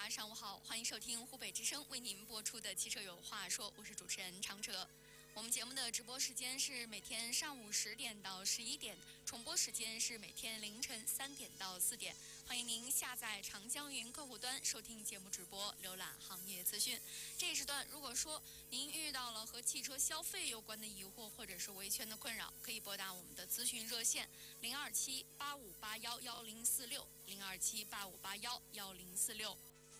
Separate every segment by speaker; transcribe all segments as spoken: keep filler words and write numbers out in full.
Speaker 1: 家上午好，欢迎收听湖北之声为您播出的《汽车有话说》，我是主持人长哲。我们节目的直播时间是每天上午十点到十一点，重播时间是每天凌晨三点到四点。欢迎您下载长江云客户端收听节目直播，浏览行业资讯。这一时段，如果说您遇到了和汽车消费有关的疑惑或者是维权的困扰，可以拨打我们的咨询热线零二七八五八幺幺零四六零二七八五八幺幺零四六。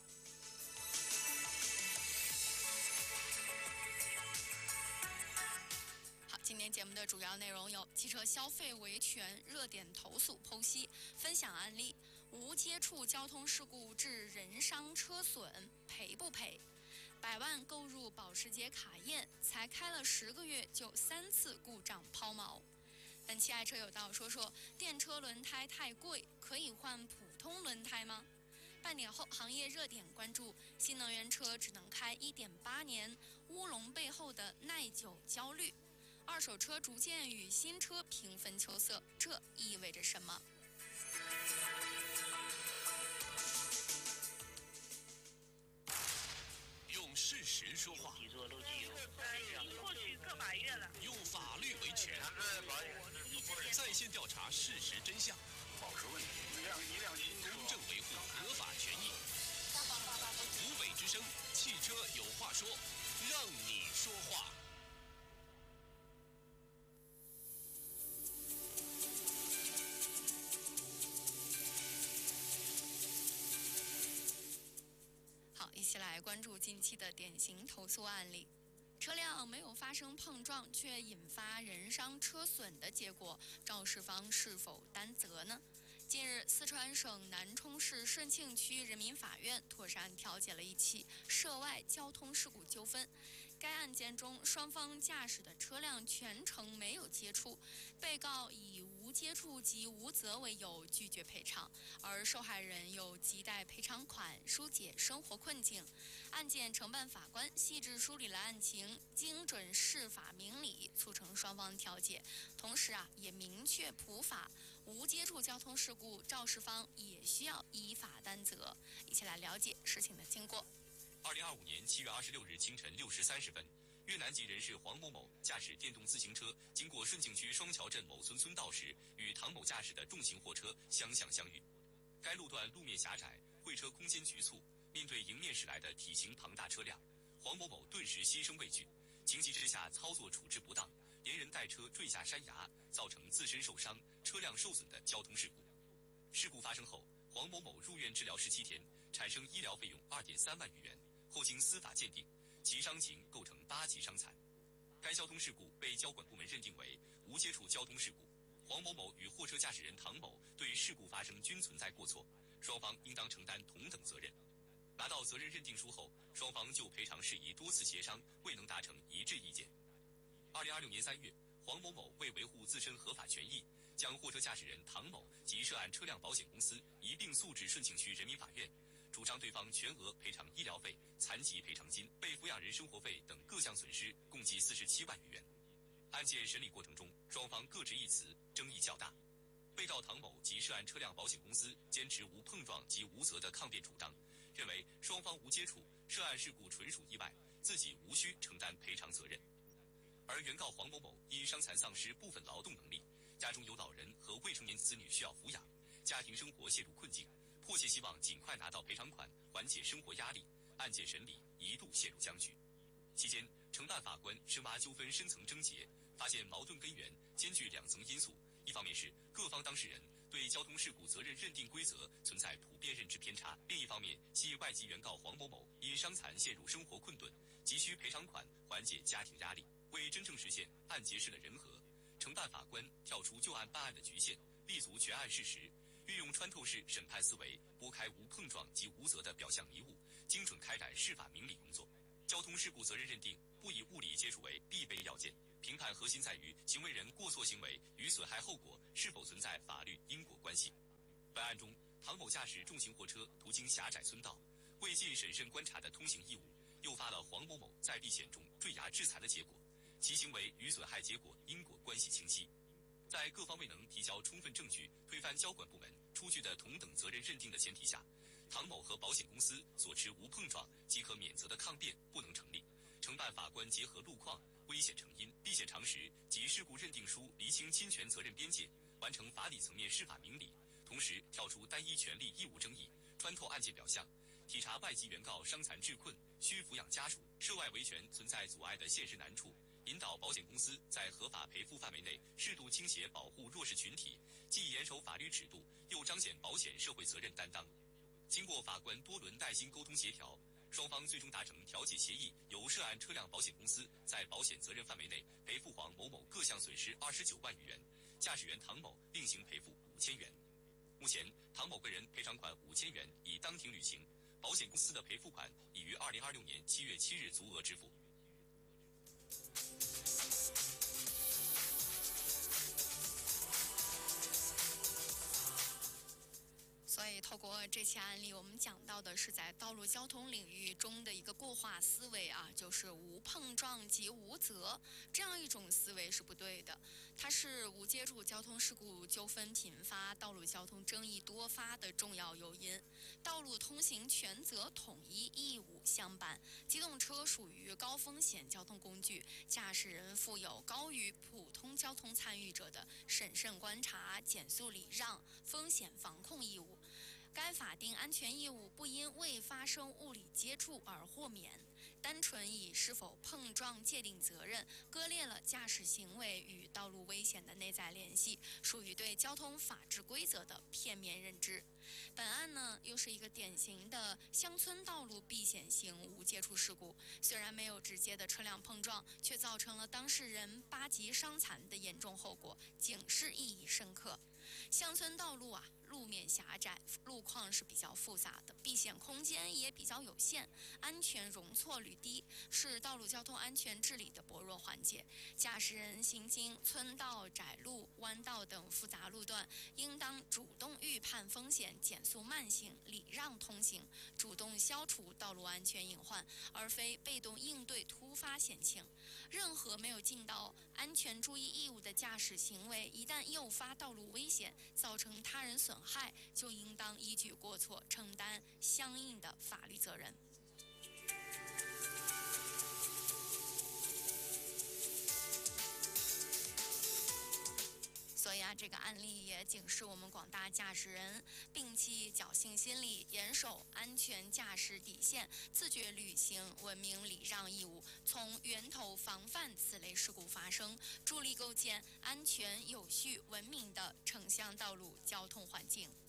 Speaker 1: 今天节目的主要内容有：汽车消费维权热点投诉剖析，分享案例；无接触交通事故致人伤车损赔不赔？百万购入保时捷卡宴，才开了十个月就三次故障抛锚。本期爱车有道说说电车轮胎太贵，可以换普通轮胎吗？半点后，行业热点关注新能源车只能开 一点八年，乌龙背后的耐久焦虑。二手车逐渐与新车平分秋色，这意味着什么？
Speaker 2: 用事实说话，
Speaker 3: 呃，已经过去个把月了。
Speaker 2: 用法律维权，在线调查事实真相，
Speaker 4: 保持问题，一辆一辆新车，
Speaker 2: 公正维护合法权益。湖北之声，汽车有话说，让你说话。
Speaker 1: 好，一起来关注近期的典型投诉案例。车辆没有发生碰撞，却引发人伤车损的结果，肇事方是否担责呢？近日，四川省南充市顺庆区人民法院妥善调解了一起涉外交通事故纠纷。该案件中，双方驾驶的车辆全程没有接触，被告以无接触及无责为由拒绝赔偿，而受害人有亟待赔偿款疏解生活困境。案件承办法官细致梳理了案情，精准释法明理，促成双方调解。同时啊，也明确普法，无接触交通事故，肇事方也需要依法担责。一起来了解事情的经过。
Speaker 5: 二零二五年七月二十六日清晨六时三十分，越南籍人士黄某某驾驶电动自行车经过顺庆区双桥镇某村村道时，与唐某驾驶的重型货车相向相遇。该路段路面狭窄，会车空间局促，面对迎面驶来的体型庞大车辆，黄某某顿时牺牲畏惧，情急之下操作处置不当，连人带车坠下山崖，造成自身受伤、车辆受损的交通事故。事故发生后，黄某某入院治疗十七天，产生医疗费用二点三万余元。后经司法鉴定，其伤情构成八级伤残。该交通事故被交管部门认定为无接触交通事故。黄某某与货车驾驶人唐某对事故发生均存在过错，双方应当承担同等责任。拿到责任认定书后，双方就赔偿事宜多次协商，未能达成一致意见。二零二六年三月，黄某某为维护自身合法权益，将货车驾驶人唐某及涉案车辆保险公司一并诉至顺庆区人民法院，主张对方全额赔偿医疗费、残疾赔偿金、被抚养人生活费等各项损失，共计四十七万余元。案件审理过程中，双方各执一词，争议较大。被告唐某及涉案车辆保险公司坚持无碰撞及无责的抗辩主张，认为双方无接触，涉案事故纯属意外，自己无需承担赔偿责任。而原告黄某某因伤残丧失部分劳动能力，家中有老人和未成年子女需要抚养，家庭生活陷入困境，迫切希望尽快拿到赔偿款，缓解生活压力。案件审理一度陷入僵局。期间，承办法官深挖纠纷深层症结，发现矛盾根源兼具两层因素：一方面是各方当事人对交通事故责任认定规则存在普遍认知偏差；另一方面系外籍原告黄某某因伤残陷入生活困顿，急需赔偿款缓解家庭压力。为真正实现案结释了人和，承办法官跳出就案办案的局限，立足全案事实，运用穿透式审判思维，拨开无碰撞及无责的表象迷雾，精准开展释法明理工作。交通事故责任认定不以物理接触为必备要件，评判核心在于行为人过错行为与损害后果是否存在法律因果关系。本案中，唐某驾驶重型货车途经狭窄村道，未尽审慎观察的通行义务，诱发了黄某某在避险中坠崖致残的结果，其行为与损害结果因果关系清晰。在各方未能提交充分证据推翻交管部门出具的同等责任认定的前提下， 唐某和保险公司所持无碰撞即可免责的抗辩不能成立。承办法官结合路况、危险成因、避险常识及事故认定书厘清侵权责任边界，完成法理层面释法明理，同时跳出单一权利义务争议，穿透案件表象，体察外籍原告伤残致困、需抚养家属涉外维权存在阻碍的现实难处，引导保险公司在合法赔付范围内适度倾斜保护弱势群体，既严守法律尺度，又彰显保险社会责任担当。经过法官多轮耐心沟通协调，双方最终达成调解协议，由涉案车辆保险公司在保险责任范围内赔付黄某某各项损失二十九万余元，驾驶员唐某另行赔付五千元。目前，唐某个人赔偿款五千元已当庭履行，保险公司的赔付款已于二零二六年七月七日足额支付。
Speaker 1: 所以透过这起案例，我们讲到的是在道路交通领域中的一个固化思维啊，就是无碰撞即无责，这样一种思维是不对的。它是无接触交通事故纠纷频发、道路交通争议多发的重要诱因。道路通行权责统一义务相伴，机动车属于高风险交通工具，驾驶人负有高于普通交通参与者的审慎观察、减速礼让、风险防控义务。该法定安全义务不因未发生物理接触而豁免，单纯以是否碰撞界定责任，割裂了驾驶行为与道路危险的内在联系，属于对交通法治规则的片面认知。本案呢，又是一个典型的乡村道路避险型无接触事故，虽然没有直接的车辆碰撞，却造成了当事人八级伤残的严重后果，警示意义深刻。乡村道路啊，路面狭窄，路况是比较复杂的，避险空间也比较有限，安全容错率低，是道路交通安全治理的薄弱环节。驾驶人行经村道、窄路、弯道等复杂路段，应当主动预判风险，减速慢行，礼让通行，主动消除道路安全隐患，而非被动应对突发险情。任何没有尽到安全注意义务的驾驶行为，一旦诱发道路危险，造成他人损害，就应当依据过错承担相应的法律责任。所以啊，这个案例也警示我们广大驾驶人，摒弃侥幸心理，严守安全驾驶底线，自觉履行文明礼让义务，从源头防范此类事故发生，助力构建安全、有序、文明的城乡道路交通环境。